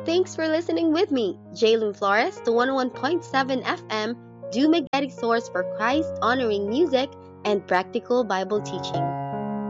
Thanks for listening with me, Jalen Flores, to 101.7 FM, Do Magnetic Source for Christ honoring music and practical Bible teaching.